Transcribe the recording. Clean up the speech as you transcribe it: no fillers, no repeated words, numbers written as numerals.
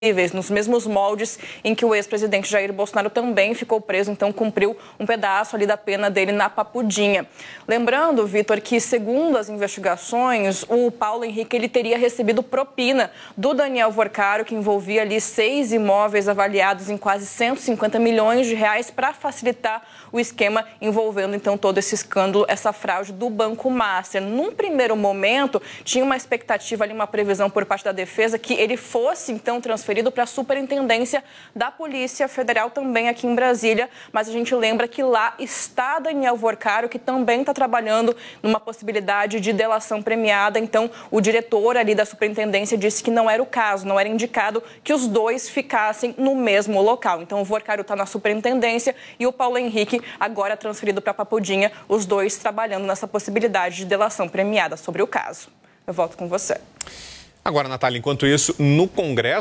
nos mesmos moldes em que o ex-presidente Jair Bolsonaro também ficou preso, então cumpriu um pedaço ali da pena dele na Papudinha. Lembrando, Vitor, que segundo as investigações, o Paulo Henrique ele teria recebido propina do Daniel Worcaro, que envolvia ali 6 imóveis avaliados em quase 150 milhões de reais para facilitar o esquema envolvendo então todo esse escândalo, essa fraude do Banco Master. Num primeiro momento, tinha uma expectativa ali, uma previsão por parte da defesa que ele fosse então transferido para a Superintendência da Polícia Federal, também aqui em Brasília, mas a gente lembra que lá está Daniel Worcaro, que também está trabalhando numa possibilidade de delação premiada. Então, o diretor ali da Superintendência disse que não era o caso, não era indicado que os dois ficassem no mesmo local. Então, o Worcaro está na Superintendência e o Paulo Henrique agora transferido para a Papudinha, os dois trabalhando nessa possibilidade de delação premiada sobre o caso. Eu volto com você. Agora, Natália, enquanto isso, no Congresso,